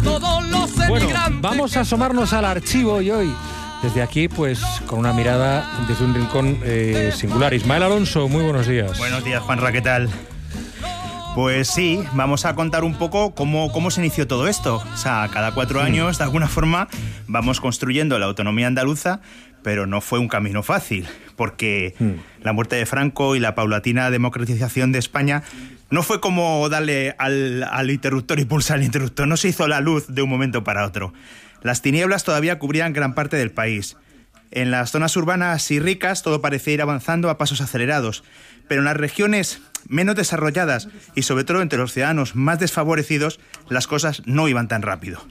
Bueno, vamos a asomarnos al archivo y hoy, desde aquí, pues con una mirada desde un rincón singular. Ismael Alonso, muy buenos días. Buenos días, Juanra, ¿qué tal? Pues sí, vamos a contar un poco cómo se inició todo esto. O sea, cada 4 años, de alguna forma, vamos construyendo la autonomía andaluza, pero no fue un camino fácil, porque la muerte de Franco y la paulatina democratización de España no fue como darle al interruptor y pulsar el interruptor, no se hizo la luz de un momento para otro. Las tinieblas todavía cubrían gran parte del país. En las zonas urbanas y ricas todo parecía ir avanzando a pasos acelerados, pero en las regiones menos desarrolladas y sobre todo entre los ciudadanos más desfavorecidos, las cosas no iban tan rápido.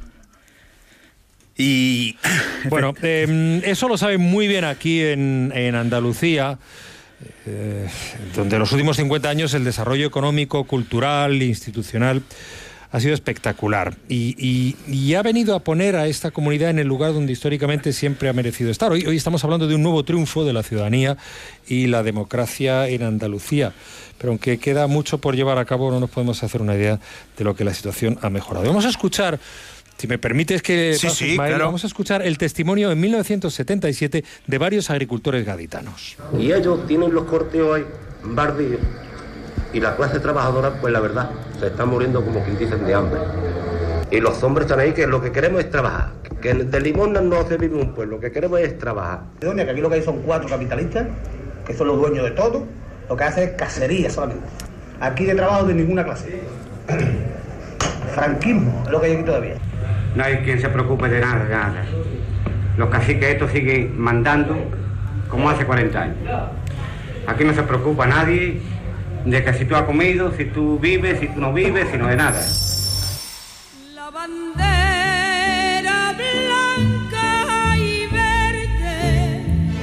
Y bueno, eso lo saben muy bien aquí en Andalucía, donde en los últimos 50 años el desarrollo económico, cultural, institucional ha sido espectacular y ha venido a poner a esta comunidad en el lugar donde históricamente siempre ha merecido estar. Hoy estamos hablando de un nuevo triunfo de la ciudadanía y la democracia en Andalucía, pero aunque queda mucho por llevar a cabo, no nos podemos hacer una idea de lo que la situación ha mejorado. Vamos a escuchar, si me permites que sí, Ismael, claro. Vamos a escuchar el testimonio en 1977 de varios agricultores gaditanos. Y ellos tienen los corteos ahí, bardillos. Y la clase trabajadora, pues la verdad, se están muriendo como quien dicen de hambre. Y los hombres están ahí que lo que queremos es trabajar. Que de limosna no se vive un pueblo, lo que queremos es trabajar. Que aquí lo que hay son 4 capitalistas, que son los dueños de todo, lo que hacen es cacería solamente. Aquí de trabajo de ninguna clase. Franquismo es lo que hay aquí todavía. No hay quien se preocupe de nada. Los caciques estos siguen mandando como hace 40 años. Aquí no se preocupa nadie de que si tú has comido, si tú vives, si tú no vives, si no de nada. La bandera blanca y verde.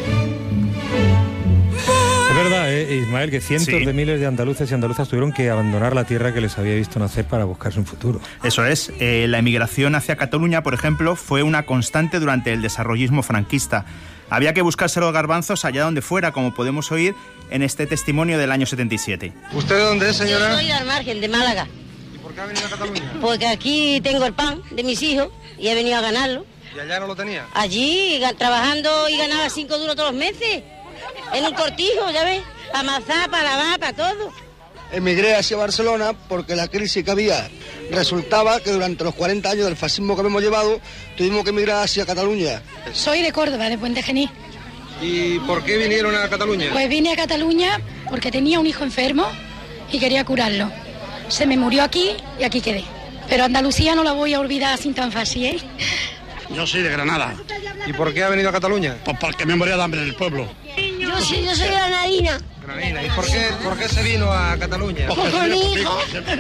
Es verdad, Ismael, que cientos de miles de andaluces y andaluzas tuvieron que abandonar la tierra que les había visto nacer para buscarse un futuro. Eso es. La emigración hacia Cataluña, por ejemplo, fue una constante durante el desarrollismo franquista. Había que buscarse los garbanzos allá donde fuera, como podemos oír en este testimonio del año 77. ¿Usted de dónde es, señora? Yo soy al margen, de Málaga. ¿Y por qué ha venido a Cataluña? Porque aquí tengo el pan de mis hijos y he venido a ganarlo. ¿Y allá no lo tenía? Allí, trabajando y ganaba 5 duros todos los meses. En un cortijo, ya ves, para amasar, para lavar, para todo. Emigré hacia Barcelona porque la crisis que había resultaba que durante los 40 años del fascismo que hemos llevado tuvimos que emigrar hacia Cataluña. Soy de Córdoba, de Puente Genil. ¿Y por qué vinieron a Cataluña? Pues vine a Cataluña porque tenía un hijo enfermo y quería curarlo. Se me murió aquí y aquí quedé. Pero Andalucía no la voy a olvidar así tan fácil, ¿eh? Yo soy de Granada. ¿Y por qué ha venido a Cataluña? Pues porque me moría de hambre en el pueblo. Yo soy granadina. Granadina. ¿Y por qué se vino a Cataluña? Pues con mi hijo.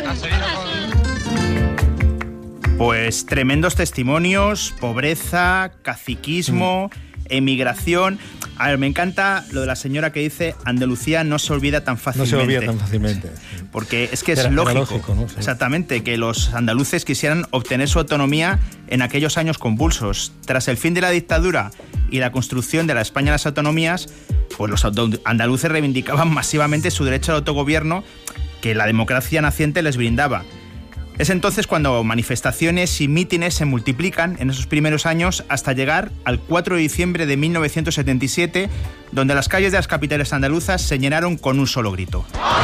Pues tremendos testimonios, pobreza, caciquismo, emigración. A ver, me encanta lo de la señora que dice Andalucía no se olvida tan fácilmente. No se olvida tan fácilmente. Porque es que es lógico, ¿no? Sí. Exactamente, que los andaluces quisieran obtener su autonomía en aquellos años convulsos. Tras el fin de la dictadura y la construcción de la España de las autonomías, pues los andaluces reivindicaban masivamente su derecho al autogobierno que la democracia naciente les brindaba. Es entonces cuando manifestaciones y mítines se multiplican en esos primeros años hasta llegar al 4 de diciembre de 1977, donde las calles de las capitales andaluzas se llenaron con un solo grito.